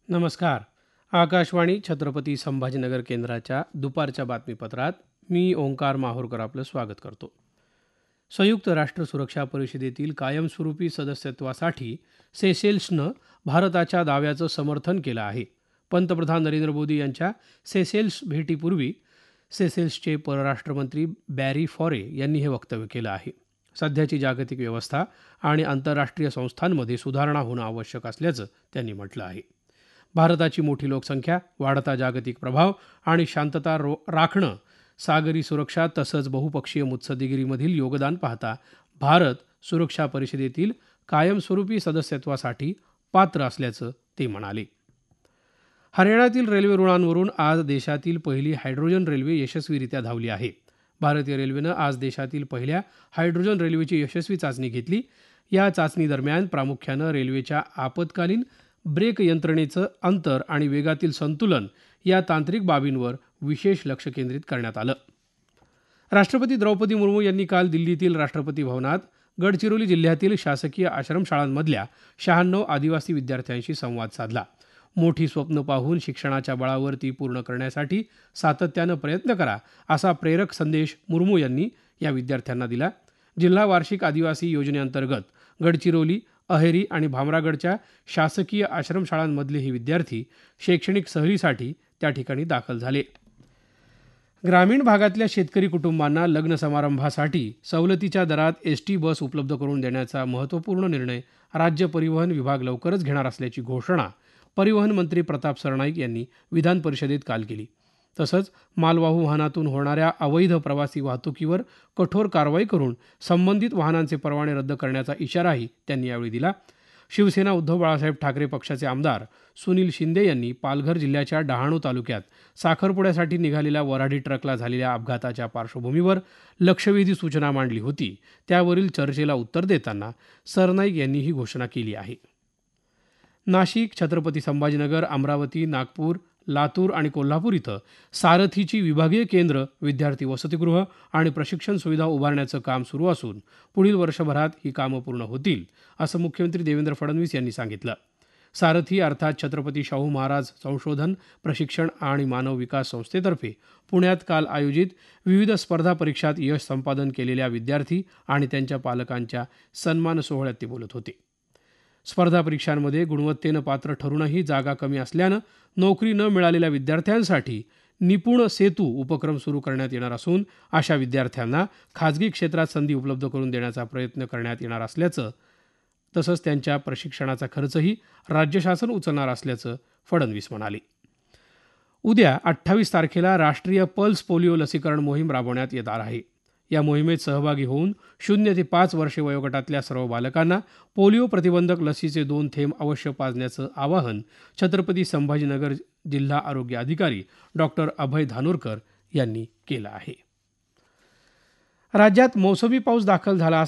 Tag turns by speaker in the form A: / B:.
A: नमस्कार. आकाशवाणी छत्रपती संभाजीनगर केंद्राच्या दुपारच्या बातमीपत्रात मी ओंकार माहूरकर आपलं स्वागत करतो. संयुक्त राष्ट्र सुरक्षा परिषदेतील कायमस्वरूपी सदस्यत्वासाठी सेशेल्सनं भारताच्या दाव्याचं समर्थन केलं आहे. पंतप्रधान नरेंद्र मोदी यांच्या सेशेल्स भेटीपूर्वी सेशेल्सचे परराष्ट्रमंत्री बॅरी फॉरे यांनी हे वक्तव्य केलं आहे. सध्याची जागतिक व्यवस्था आणि आंतरराष्ट्रीय संस्थांमध्ये सुधारणा होणं आवश्यक असल्याचं त्यांनी म्हटलं आहे. भारताची मोठी लोकसंख्या, वाढता जागतिक प्रभाव आणि शांतता राखणं, सागरी सुरक्षा तसंच बहुपक्षीय मुत्सद्देगिरीमधील योगदान पाहता भारत सुरक्षा परिषदेतील कायमस्वरूपी सदस्यत्वासाठी पात्र असल्याचं ते म्हणाले. हरियाणातील रेल्वे रुळांवरून आज देशातील पहिली हायड्रोजन रेल्वे यशस्वीरित्या धावली आहे. भारतीय रेल्वेनं आज देशातील पहिल्या हायड्रोजन रेल्वेची यशस्वी चाचणी घेतली. या चाचणीदरम्यान प्रामुख्यानं रेल्वेच्या आपत्कालीन ब्रेक यंत्रणेचं अंतर आणि वेगातील संतुलन या तांत्रिक बाबींवर विशेष लक्ष केंद्रित करण्यात आलं. राष्ट्रपती द्रौपदी मुर्मू यांनी काल दिल्लीतील राष्ट्रपती भवनात गडचिरोली जिल्ह्यातील शासकीय आश्रमशाळांमधल्या 96 आदिवासी विद्यार्थ्यांशी संवाद साधला. मोठी स्वप्न पाहून शिक्षणाच्या बळावर ती पूर्ण करण्यासाठी सातत्यानं प्रयत्न करा, असा प्रेरक संदेश मुर्मू यांनी या विद्यार्थ्यांना दिला. जिल्हा वार्षिक आदिवासी योजनेअंतर्गत गडचिरोली, अहेरी आणि भामरागडच्या शासकीय आश्रमशाळांमधले हे विद्यार्थी शैक्षणिक सहलीसाठी त्या ठिकाणी दाखल झाले. ग्रामीण भागातल्या शेतकरी कुटुंबांना लग्न समारंभासाठी सवलतीच्या दरात एसटी बस उपलब्ध करून देण्याचा महत्त्वपूर्ण निर्णय राज्य परिवहन विभाग लवकरच घेणार असल्याची घोषणा परिवहन मंत्री प्रताप सरनाईक यांनी विधान परिषदेत काल केली. तसंच मालवाहू वाहनातून होणाऱ्या अवैध प्रवासी वाहतुकीवर कठोर कारवाई करून संबंधित वाहनांचे परवाने रद्द करण्याचा इशाराही त्यांनी यावेळी दिला. शिवसेना उद्धव बाळासाहेब ठाकरे पक्षाचे आमदार सुनील शिंदे यांनी पालघर जिल्ह्याच्या डहाणू तालुक्यात साखरपुड्यासाठी निघालेल्या वऱ्हाडी ट्रकला झालेल्या अपघाताच्या पार्श्वभूमीवर लक्षवेधी सूचना मांडली होती. त्यावरील चर्चेला उत्तर देताना सरनाईक यांनी ही घोषणा केली आहे. नाशिक, छत्रपती संभाजीनगर, अमरावती, नागपूर, लातूर आणि कोल्हापूर इथं सारथीची विभागीय केंद्र, विद्यार्थी वसतिगृह आणि प्रशिक्षण सुविधा उभारण्याचं काम सुरू असून पुढील वर्षभरात ही कामं पूर्ण होतील, असं मुख्यमंत्री देवेंद्र फडणवीस यांनी सांगितलं. सारथी अर्थात छत्रपती शाहू महाराज संशोधन, प्रशिक्षण आणि मानव विकास संस्थेतर्फे पुण्यात काल आयोजित विविध स्पर्धा परीक्षात यश संपादन केलेल्या विद्यार्थी आणि त्यांच्या पालकांच्या सन्मान सोहळ्यात ते बोलत होते. स्पर्धा परीक्षांमध्ये गुणवत्तेनं पात्र ठरूनही जागा कमी असल्यानं नोकरी न मिळालेल्या विद्यार्थ्यांसाठी निपुण सेतू उपक्रम सुरू करण्यात येणार असून अशा विद्यार्थ्यांना खाजगी क्षेत्रात संधी उपलब्ध करून देण्याचा प्रयत्न करण्यात येणार असल्याचं, तसंच त्यांच्या प्रशिक्षणाचा खर्चही राज्य शासन उचलणार असल्याचं फडणवीस म्हणाले. उद्या 28 तारखेला राष्ट्रीय पल्स पोलिओ लसीकरण मोहीम राबवण्यात येणार आहे. या मोहिमेत सहभागी होऊन 0 ते 5 वर्षे वयोगटातल्या सर्व बालकांना पोलिओ प्रतिबंधक लसीचे 2 थेंब अवश्य पाजण्याचं आवाहन छत्रपती संभाजीनगर जिल्हा आरोग्य अधिकारी डॉक्टर अभय धानोरकर यांनी केलं आहे. राज्यात मौसमी पाऊस दाखल झाला